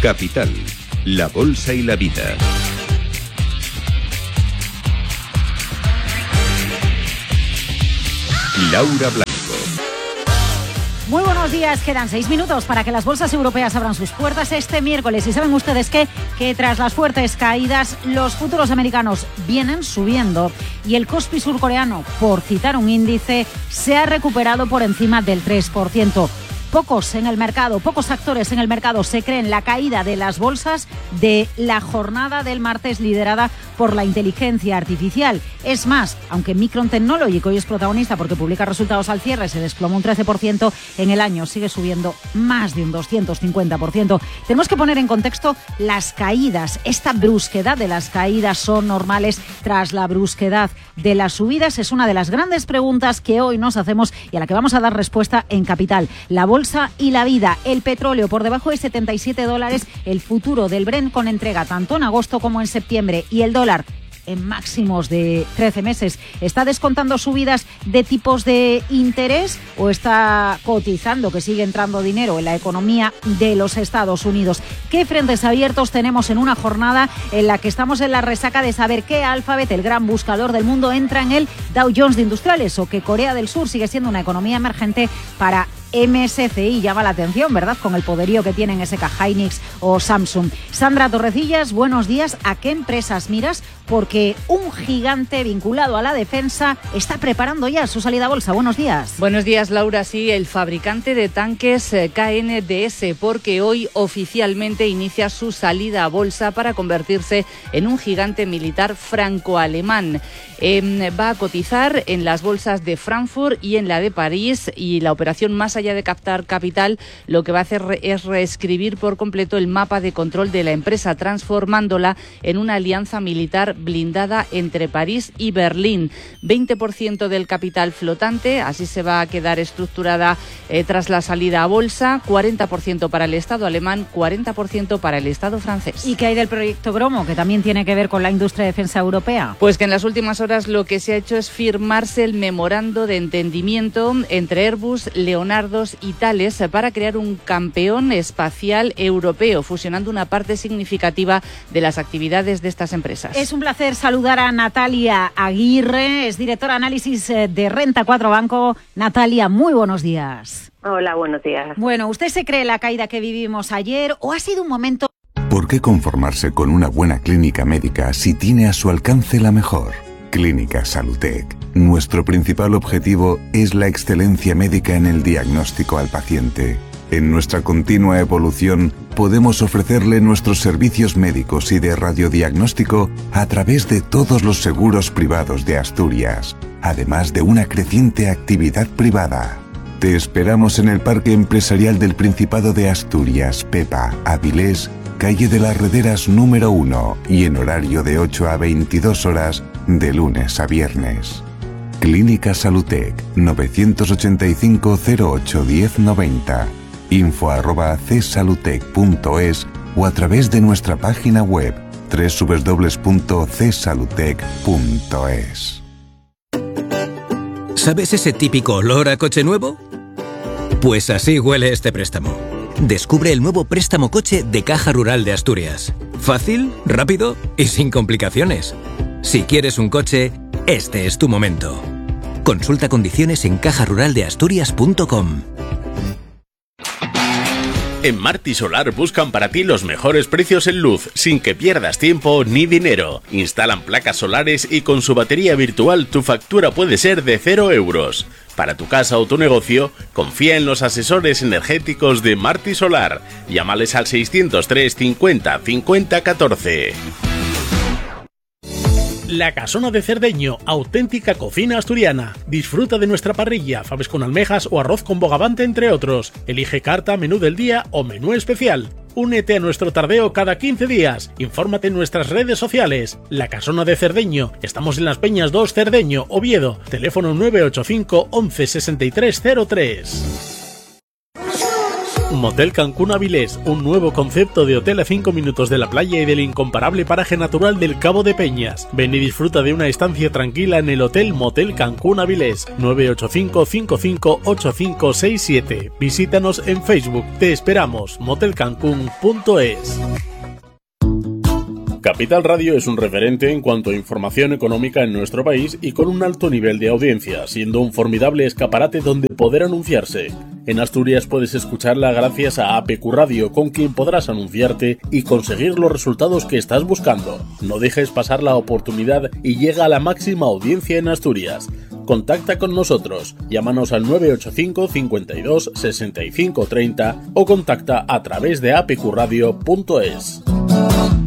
Capital, la bolsa y la vida. Laura Blanco. Muy buenos días, quedan 6 minutos para que las bolsas europeas abran sus puertas este miércoles. Y saben ustedes que tras las fuertes caídas, los futuros americanos vienen subiendo y el Kospi surcoreano, por citar un índice, se ha recuperado por encima del 3%. Pocos actores en el mercado se creen la caída de las bolsas de la jornada del martes liderada por la inteligencia artificial. Es más, aunque Micron Technology hoy es protagonista porque publica resultados al cierre, se desplomó un 13%, en el año sigue subiendo más de un 250%. Tenemos que poner en contexto las caídas. Esta brusquedad de las caídas son normales tras la brusquedad de las subidas. Es una de las grandes preguntas que hoy nos hacemos y a la que vamos a dar respuesta en Capital. La bolsa y la vida. El petróleo por debajo de $77, el futuro del Brent con entrega tanto en agosto como en septiembre, y el dólar en máximos de 13 meses. ¿Está descontando subidas de tipos de interés o está cotizando que sigue entrando dinero en la economía de los Estados Unidos? ¿Qué frentes abiertos tenemos en una jornada en la que estamos en la resaca de saber que Alphabet, el gran buscador del mundo, entra en el Dow Jones de Industriales, o que Corea del Sur sigue siendo una economía emergente para MSCI? Llama la atención, ¿verdad?, con el poderío que tienen SK Hynix o Samsung. Sandra Torrecillas, buenos días. ¿A qué empresas miras? Porque un gigante vinculado a la defensa está preparando ya su salida a bolsa. Buenos días. Buenos días, Laura. Sí, el fabricante de tanques KNDS, porque hoy oficialmente inicia su salida a bolsa para convertirse en un gigante militar franco-alemán. Va a cotizar en las bolsas de Frankfurt y en la de París, y la operación, más allá de captar capital, lo que va a hacer es reescribir por completo el mapa de control de la empresa, transformándola en una alianza militar blindada entre París y Berlín. 20% del capital flotante, así se va a quedar estructurada tras la salida a bolsa. 40% para el Estado alemán, 40% para el Estado francés. ¿Y qué hay del proyecto Bromo, que también tiene que ver con la industria de defensa europea? Pues que en las últimas horas lo que se ha hecho es firmarse el memorando de entendimiento entre Airbus, Leonardo y Thales para crear un campeón espacial europeo, fusionando una parte significativa de las actividades de estas empresas. Es un placer saludar a Natalia Aguirre, es directora de análisis de Renta 4 Banco. Natalia, muy buenos días. Hola, buenos días. Bueno, ¿usted se cree la caída que vivimos ayer o ha sido un momento? ¿Por qué conformarse con una buena clínica médica si tiene a su alcance la mejor? Clínica Salutec. Nuestro principal objetivo es la excelencia médica en el diagnóstico al paciente. En nuestra continua evolución, podemos ofrecerle nuestros servicios médicos y de radiodiagnóstico a través de todos los seguros privados de Asturias, además de una creciente actividad privada. Te esperamos en el Parque Empresarial del Principado de Asturias, Pepa, Avilés, calle de las Rederas número 1, y en horario de 8 a 22 horas, de lunes a viernes. Clínica Salutec, 985 08 1090, info@csalutec.es o a través de nuestra página web www.csalutec.es. ¿Sabes ese típico olor a coche nuevo? Pues así huele este préstamo. Descubre el nuevo préstamo coche de Caja Rural de Asturias. Fácil, rápido y sin complicaciones. Si quieres un coche, este es tu momento. Consulta condiciones en cajaruraldeasturias.com. En Marti Solar buscan para ti los mejores precios en luz, sin que pierdas tiempo ni dinero. Instalan placas solares y con su batería virtual tu factura puede ser de 0 euros. Para tu casa o tu negocio, confía en los asesores energéticos de Marti Solar. Llámales al 603 50 50 14. La Casona de Cerdeño, auténtica cocina asturiana. Disfruta de nuestra parrilla, faves con almejas o arroz con bogavante, entre otros. Elige carta, menú del día o menú especial. Únete a nuestro tardeo cada 15 días. Infórmate en nuestras redes sociales. La Casona de Cerdeño. Estamos en Las Peñas 2, Cerdeño, Oviedo. Teléfono 985 11 63 03. Motel Cancún Avilés, un nuevo concepto de hotel a 5 minutos de la playa y del incomparable paraje natural del Cabo de Peñas. Ven y disfruta de una estancia tranquila en el Hotel Motel Cancún Avilés, 985-558567. Visítanos en Facebook. Te esperamos. motelcancún.es. Capital Radio es un referente en cuanto a información económica en nuestro país y con un alto nivel de audiencia, siendo un formidable escaparate donde poder anunciarse. En Asturias puedes escucharla gracias a APQ Radio, con quien podrás anunciarte y conseguir los resultados que estás buscando. No dejes pasar la oportunidad y llega a la máxima audiencia en Asturias. Contacta con nosotros, llámanos al 985 52 65 30 o contacta a través de apqradio.es.